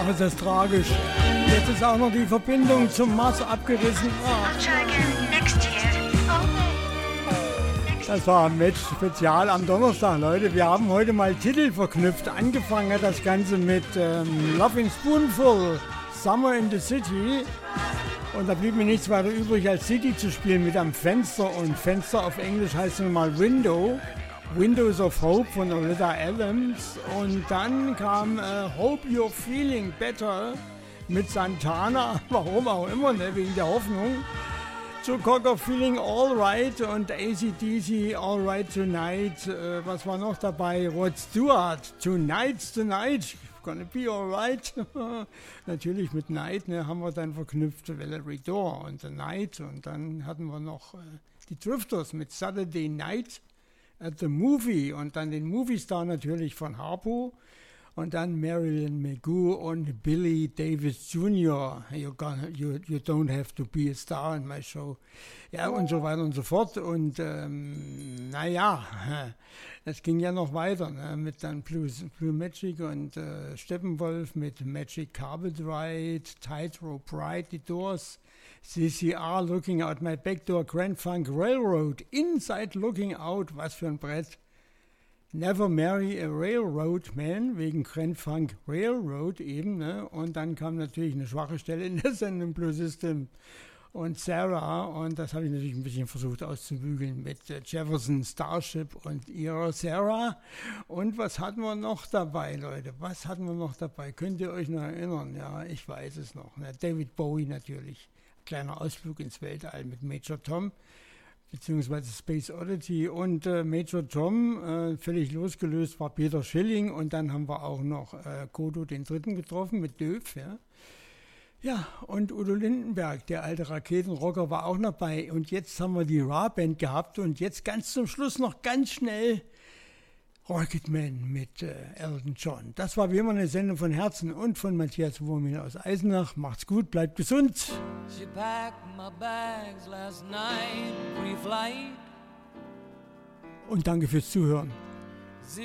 Ach, ist das tragisch. Jetzt ist auch noch die Verbindung zum Mars abgerissen. Ach. Das war ein Match-Spezial am Donnerstag, Leute. Wir haben heute mal Titel verknüpft. Angefangen hat das Ganze mit Lovin' Spoonful, Summer in the City. Und da blieb mir nichts weiter übrig, als City zu spielen mit einem Fenster. Und Fenster auf Englisch heißt nun mal Window. Windows of Hope von Olivia Adams. Und dann kam Hope You're Feeling Better mit Santana. Warum auch immer, ne? Wegen der Hoffnung. Joe Cocker Feeling Alright und AC/DC Alright Tonight. Was war noch dabei? Rod Stewart, Tonight's the Night. Gonna be alright. Natürlich mit Night, ne, haben wir dann verknüpft Valerie Door und The Night. Und dann hatten wir noch die Drifters mit Saturday Night at the Movie. Und dann den Movie-Star natürlich von Harpo. Und dann Marilyn Magoo und Billy Davis Jr. You don't have to be a star in my show. Ja, und so weiter und so fort. Und naja, es ging ja noch weiter, ne? Mit dann Blue Magic und Steppenwolf mit Magic Carpet Ride, Tightrope Ride, die Doors, CCR, Looking Out My Back Door, Grand Funk Railroad, Inside Looking Out, was für ein Brett. Never Marry a Railroad Man, wegen Grand Funk Railroad eben, ne? Und dann kam natürlich eine schwache Stelle in der Sendung Blue System und Sarah, und das habe ich natürlich ein bisschen versucht auszubügeln mit Jefferson Starship und ihrer Sarah. Und was hatten wir noch dabei, Leute? Was hatten wir noch dabei? Könnt ihr euch noch erinnern? Ja, ich weiß es noch. Ne? David Bowie natürlich. Kleiner Ausflug ins Weltall mit Major Tom. Beziehungsweise Space Oddity und Major Tom, völlig losgelöst war Peter Schilling, und dann haben wir auch noch Kodo den Dritten getroffen mit Döf, ja. Ja, und Udo Lindenberg, der alte Raketenrocker, war auch noch dabei, und jetzt haben wir die Ra-Band gehabt, und jetzt ganz zum Schluss noch ganz schnell Rocketman mit Elton John. Das war wie immer eine Sendung von Herzen und von Matthias Wurmil aus Eisenach. Macht's gut, bleibt gesund. She packed my bags last night, pre-flight. Und danke fürs Zuhören.